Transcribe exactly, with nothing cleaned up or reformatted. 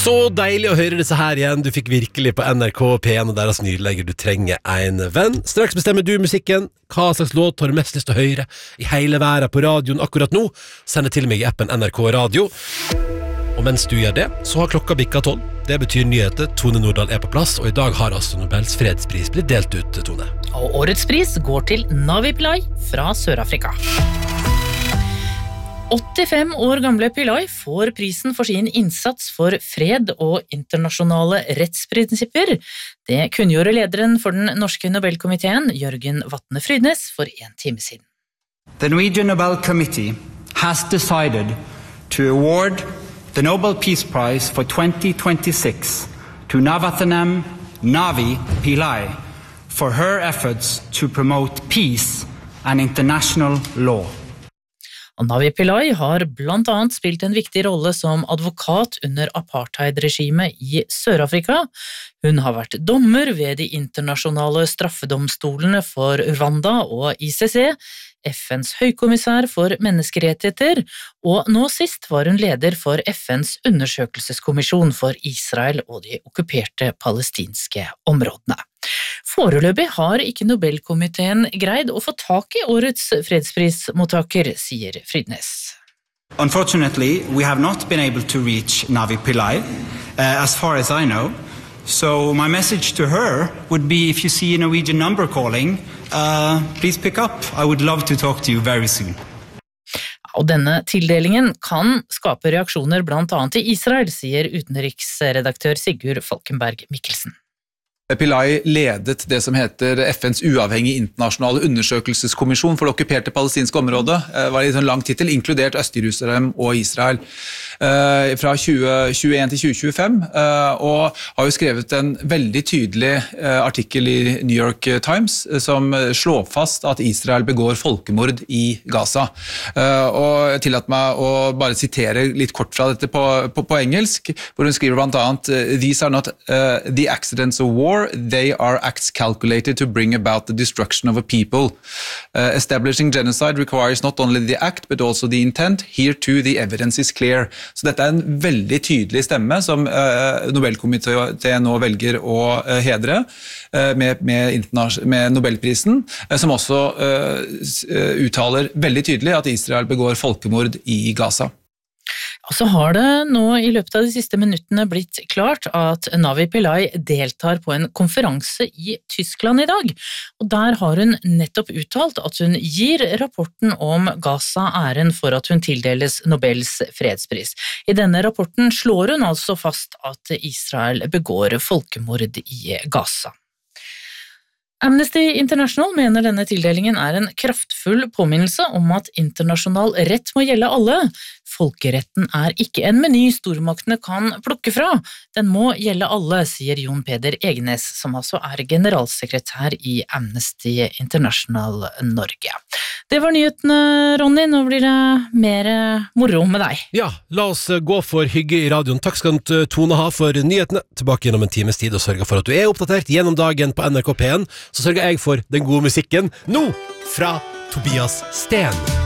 Så deilig å høre disse her igjen. Du fikk virkelig på N R K P en og deres nydelegger Du trenger en venn. Straks bestemmer du musikken. Hva slags låt har du mest lyst til å høre i hele verden på radioen akkurat nå? Send det til meg i appen N R K Radio. Og mens du gjør det, så har klokka bikket tolv. Det betyr nyheter. Tone Nordahl er på plass, og i dag har altså Nobels fredspris blitt delt ut, Tone. Og årets pris går til Navi Pillai fra Sør-Afrika. åttifem år gamle Pillai får prisen for sin innsats for fred og internasjonale rettsprinsipper. Det kunngjorde lederen for den norske Nobelkomiteen, Jørgen Vatne Frydnes, for en time siden. The Norwegian Nobel Committee has decided to award the Nobel Peace Prize for twenty twenty-six to Navathanem Navi Pillai for her efforts to promote peace and international law. Og Navi Pillai har blant annet spilt en viktig rolle som advokat under apartheid-regimet i Sør-Afrika. Hun har vært dommer ved de internasjonale straffedomstolene for Rwanda og I C C, FNs høykommissær for menneskerettigheter, og nå sist var hun leder for FNs undersøkelseskommisjon for Israel og de okkuperte palestinske områdene. Foreløpig har ikke Nobelkomiteen greid å få tak i årets fredsprismottaker, sier Frydnes. Unfortunately, we have not been able to reach Navi Pillai, uh, as far as I know. So my message to her would be, if you see a Norwegian number calling, uh, please pick up. I would love to talk to you very soon. Og denne tildelingen kan skape reaksjoner blant annet i Israel, sier utenriksredaktør Sigurd Falkenberg Mikkelsen. Pillai ledet det som heter FNs uavhengige internasjonale undersøkelseskommisjon for det okkuperte palestinske området. Det var en sånn lang titel, inkludert Øst-Jerusalem og Israel, fra tjue tjueen til tjue tjuefem, og har jo skrevet en veldig tydelig artikkel i New York Times som slår fast at Israel begår folkemord i Gaza. Og jeg tillater meg å bare sitere litt kort fra dette på, på, på engelsk, hvor hun skriver blant annet «These are not uh, the accidents of war, they are acts calculated to bring about the destruction of a people. Uh, establishing genocide requires not only the act, but also the intent. Here too, the evidence is clear». Så dette er en veldig tydelig stemme som uh, Nobelkomiteen nå velger å uh, hedre uh, med, med, med Nobelprisen, uh, som også uh, uttaler veldig tydelig at Israel begår folkemord i Gaza. Og så har det nå i løpet av de siste minuttene blitt klart at Navi Pillai deltar på en konferanse i Tyskland i dag, og der har hun nettopp uttalt at hun gir rapporten om Gaza æren for at hun tildeles Nobels fredspris. I denne rapporten slår hun altså fast at Israel begår folkemord i Gaza. Amnesty International mener denne tildelingen er en kraftfull påminnelse om at internasjonal rett må gjelde alle. Folkeretten er ikke en meny stormaktene kan plukke fra. Den må gjelde alle, sier Jon Peder Egenes, som altså er generalsekretær i Amnesty International Norge. Det var nyhetene, Ronny. Nå blir det mer moro med deg. Ja, la oss gå for hygge i radioen. Takk skal du, Tone, ha for nyhetene. Tilbake gjennom en times tid og sørge for at du er oppdatert gjennom dagen på N R K P en. Så sørger jeg for den gode musikken nå fra Tobias Sten.